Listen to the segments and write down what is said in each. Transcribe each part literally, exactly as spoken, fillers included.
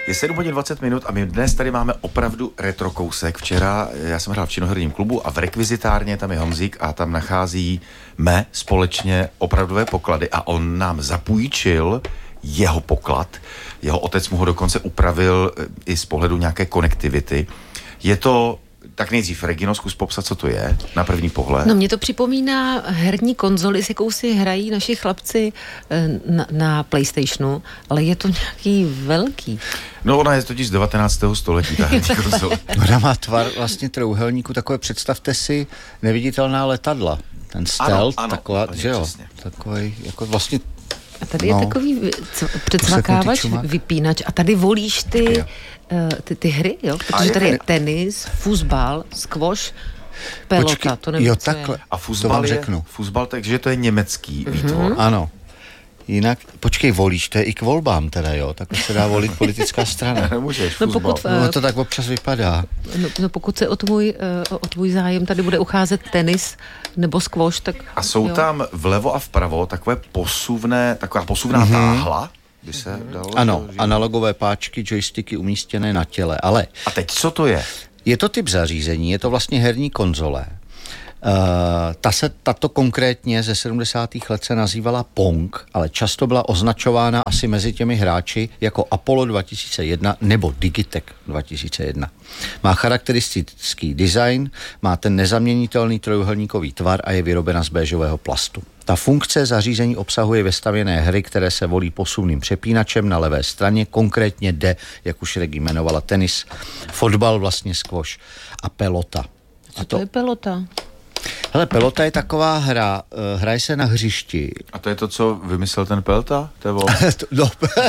Je sedm hodin dvacet minut a my dnes tady máme opravdu retro kousek. Včera já jsem hrál v činoherním klubu a v rekvizitárně tam je Honzík a tam nacházíme společně opravdové poklady a on nám zapůjčil jeho poklad. Jeho otec mu ho dokonce upravil i z pohledu nějaké konektivity. Je to... Tak nejdřív, Regino, zkus popsat, co to je na první pohled. No, mě to připomíná herní konzoli, s jakou si hrají naši chlapci na, na PlayStationu, ale je to nějaký velký. No, ona je totiž z devatenáctého století, ta herní konzole. Ona má tvar vlastně trouhelníku, takové, představte si neviditelná letadla. Ten stealth, ano, ano, taková, ano, že jo, přesně. takový, jako vlastně... A tady no, je takový předsvakávač, vypínač a tady volíš ty, uh, ty, ty hry, jo? Protože tady je tenis, fuzbal, squash, pelota, Počkej, to nevím, jo, co takhle. je. A fuzbal je, řeknu. Fuzbal, takže to je německý mm-hmm. výtvor. Ano. Jinak, počkej, volíš, to je i k volbám teda, jo? Takhle se dá volit politická strana. Nemůžeš, no, pokud, no to tak občas vypadá. No, no pokud se o tvůj, o, o tvůj zájem tady bude ucházet tenis nebo squash, tak... A jsou jo. tam vlevo a vpravo takové posuvné, taková posuvná mm-hmm. táhla, by se dalo... Ano, analogové páčky, joysticky umístěné na těle, ale... A teď co to je? Je to typ zařízení, je to vlastně herní konzole. Uh, ta se, tato konkrétně ze sedmdesátých let se nazývala Pong, ale často byla označována asi mezi těmi hráči jako Apollo dva tisíce jedna nebo Digitech dva tisíce jedna. Má charakteristický design, má ten nezaměnitelný trojuhelníkový tvar a je vyrobena z béžového plastu. Ta funkce zařízení obsahuje vestavěné hry, které se volí posuvným přepínačem na levé straně, konkrétně jde, jak už Regi jmenovala, tenis, fotbal, vlastně squash a pelota. Co a to, to je pelota? Hele, pelota je taková hra, uh, hraje se na hřišti. A to je to, co vymyslel ten Pelta? To je no,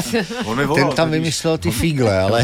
on volal, ten tam totiž. vymyslel ty fígle, ale,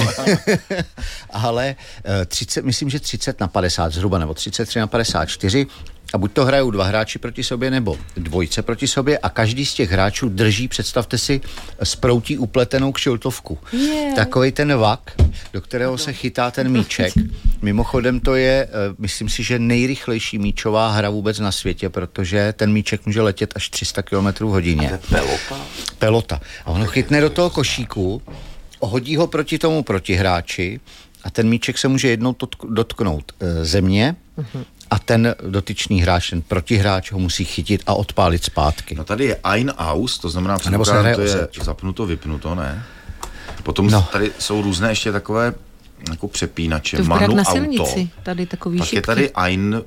ale uh, třicet, myslím, že třicet na padesát zhruba, nebo třicet tři na padesát čtyři. A buď to hrajou dva hráči proti sobě, nebo dvojce proti sobě a každý z těch hráčů drží, představte si, sproutí upletenou kšiltovku. Yeah. Takovej ten vak, do kterého se chytá ten míček. Mimochodem to je, myslím si, že nejrychlejší míčová hra vůbec na světě, protože ten míček může letět až tři sta kilometrů hodině. To je pelota? Pelota. A on ho chytne do toho košíku, hodí ho proti tomu protihráči a ten míček se může jednou dotknout e, země, uh-huh. a ten dotyčný hráč, ten protihráč ho musí chytit a odpálit zpátky. No tady je ein aus, to znamená, že to je zapnuto, vypnuto, ne? Potom no. tady jsou různé ještě takové jako přepínače. To Manu na auto. silnici, tady takový Pak šipky. je tady ein,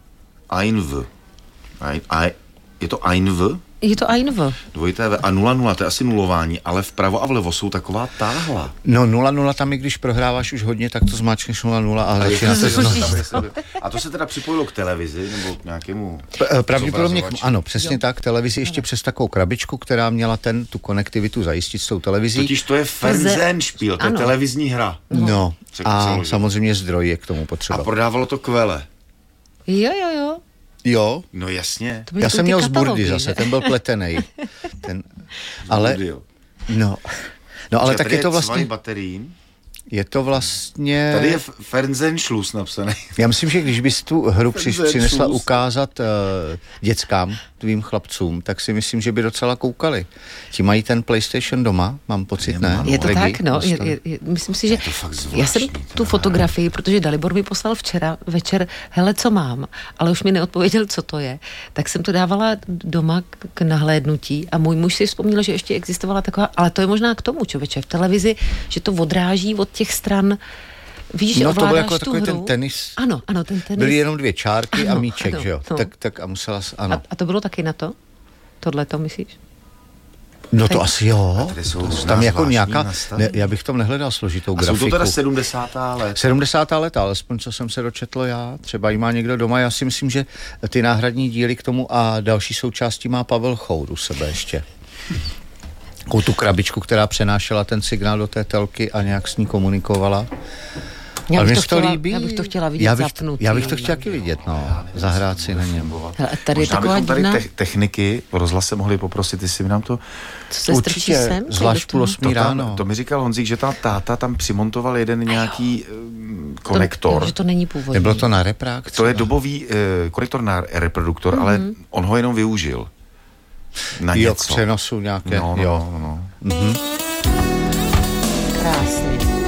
ein v. Ein, ein, je to ein v? Je to ein v. Dvojité V a nula nula, to je asi nulování, ale vpravo a vlevo jsou taková táhla. No nula nula tam i když prohráváš už hodně, tak to zmáčkneš nula nula a začíná se znovu. A to se teda připojilo k televizi nebo k nějakému... Pravděpodobně, ano, přesně jo. tak, televizi ještě přes takovou krabičku, která měla ten, tu konektivitu zajistit s tou televizí. Totiž to je Fernsehspiel, to je televizní hra. No, a samozřejmě zdroj je k tomu potřeba. A prodávalo to kvele. Jo, jo, jo. Jo. No jasně. Já jsem měl z Burdy zase, ten byl pletenej. Ten, ale, no, no ale tak je to vlastně... baterií. Je to vlastně... Tady je Fernsehschluss napsaný. Já myslím, že když bys tu hru přinesla ukázat uh, dětskám, tvým chlapcům, tak si myslím, že by docela koukali. Ti mají ten PlayStation doma, mám pocit, ne? Je to Regi, tak, no. Je, je, je, myslím si, že já jsem tu fotografii, protože Dalibor mi poslal včera večer, hele, co mám, ale už mi neodpověděl, co to je. Tak jsem to dávala doma k, k nahlédnutí a můj muž si vzpomněl, že ještě existovala taková, ale to je možná k tomu, člověče, v televizi, že to odráží od těch stran. Víš, že no to byl jako tu takový hru. ten tenis. Ano, ano, ten tenis. Byly jenom dvě čárky ano, a míček, ano, že jo? No. Tak, tak a musela, ano. A, a to bylo taky na to? Tohle to myslíš? No to asi jo. Tam jako nějaká, ne, já bych tam nehledal složitou a grafiku. A jsou to teda sedmdesátá let? sedmdesátá leta, alespoň co jsem se dočetl já. Třeba jí má někdo doma. Já si myslím, že ty náhradní díly k tomu a další součástí má Pavel Choud u sebe ještě. Takovou tu krabičku, která přenášela ten signál do té telky a nějak s ní komunikovala. Já bych, to chtěla, já bych to chtěla vidět já bych, zapnutý. Já bych to chtěla taky vidět, no. Zahrát si na něm. Hele, tady možná taková bychom tady divná... te- techniky v rozhlase mohli poprosit, jestli by nám to... Co se strčí sem? Zvlášť půl osmí ráno. To mi říkal Honzík, že ta táta tam přimontoval jeden nějaký um, konektor. To, že to není původní. Nebylo to na reprák? To je dobový uh, konektor na reproduktor, mm-hmm. ale on ho jenom využil. Na jo, něco. k přenosu nějaké. No, no, jo. no, no. Mhm. Krásný.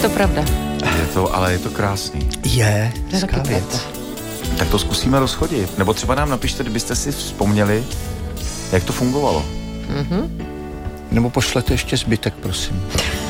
to pravda. Je to, ale je to krásný. Je, hezká věc. Tak to zkusíme rozchodit. Nebo třeba nám napište, kdybyste si vzpomněli, jak to fungovalo. Mhm. Nebo pošlete ještě zbytek, prosím.